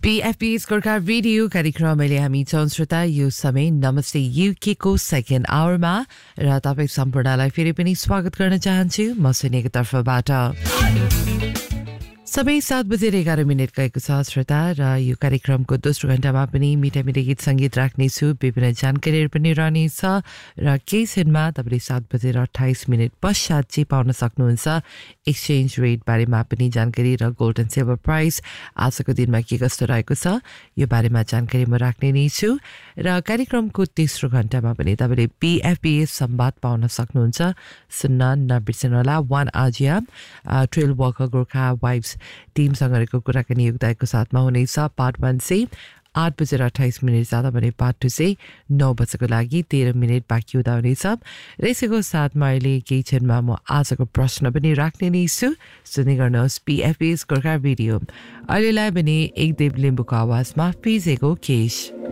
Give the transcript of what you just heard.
BFB's Gorkha radio कार्यक्रम अहिले हामी छौं श्रोता यो समय नमस्ते युके को सेकेन्ड आवरमा र तपाईं सम्पूर्णलाई फेरि पनि स्वागत गर्न चाहन्छु म सुनेको तर्फबाट समय 7:11 गएको छ श्रोता र यो कार्यक्रमको दोस्रो घण्टामा पनि मिठा मिठा गीत संगीत राख्ने छु विभिन्न जानकारीहरू पनि रहनेछ र केही क्षणमा तपाईले 7:28 पश्चात चाहिँ पाउन सक्नुहुन्छ एक्सचेन्ज रेट बारेमा पनि जानकारी र गोल्ड एन्ड सिल्भर प्राइस आजको दिनमा के कस्तो रहेको छ यो बारेमा जानकारी म राख्ने नै छु र कार्यक्रमको तेस्रो घण्टामा पनि तपाईले BFBS संवाद पाउन सक्नुहुन्छ सुन्न नबिर्सनुहोला one आजिया trail worker Gorkha vibes टिमसँग रहेको कुराकानी योगदायको साथमा हुनेछ पार्ट 1 चाहिँ 8:28 जाँदा भने पार्ट 2 चाहिँ 9 बजेको लागि 13 मिनेट बाँकी हुँदा हुनेछ र यसैको साथमा अहिले केही क्षणमा म आजको प्रश्न पनि राख्ने नै छु सुन्दै गर्नुहोस् BFB's गोर्खा रेडियो अहिलेलाई भने एकदेव लिम्बूको आवाजमा फिजेको केश